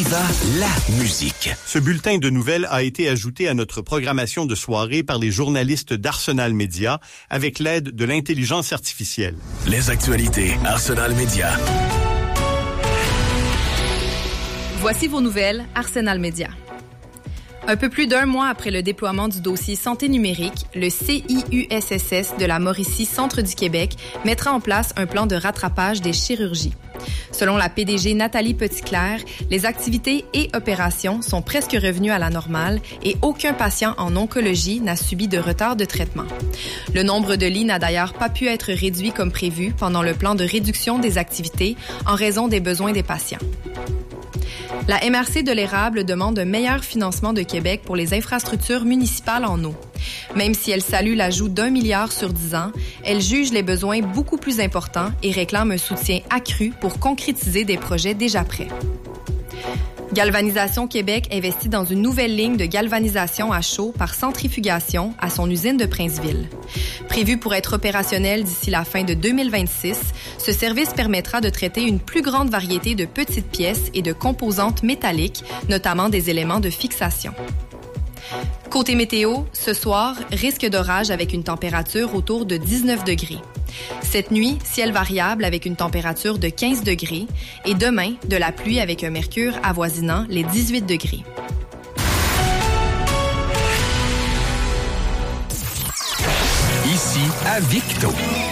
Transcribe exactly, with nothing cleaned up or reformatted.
Viva la musique. Ce bulletin de nouvelles a été ajouté à notre programmation de soirée par les journalistes d'Arsenal Média avec l'aide de l'intelligence artificielle. Les actualités Arsenal Média. Voici vos nouvelles Arsenal Média. Un peu plus d'un mois après le déploiement du dossier santé numérique, le C I U S S S de la Mauricie Centre du Québec mettra en place un plan de rattrapage des chirurgies. Selon la P D G Nathalie Petitclerc, les activités et opérations sont presque revenues à la normale et aucun patient en oncologie n'a subi de retard de traitement. Le nombre de lits n'a d'ailleurs pas pu être réduit comme prévu pendant le plan de réduction des activités en raison des besoins des patients. La M R C de l'Érable demande un meilleur financement de Québec pour les infrastructures municipales en eau. Même si elle salue l'ajout d'un milliard sur dix ans, elle juge les besoins beaucoup plus importants et réclame un soutien accru pour concrétiser des projets déjà prêts. Galvanisation Québec investit dans une nouvelle ligne de galvanisation à chaud par centrifugation à son usine de Princeville. Prévu pour être opérationnel d'ici la fin de deux mille vingt-six, ce service permettra de traiter une plus grande variété de petites pièces et de composantes métalliques, notamment des éléments de fixation. Côté météo, ce soir, risque d'orage avec une température autour de dix-neuf degrés. Cette nuit, ciel variable avec une température de quinze degrés et demain, de la pluie avec un mercure avoisinant les dix-huit degrés. Ici à Victo.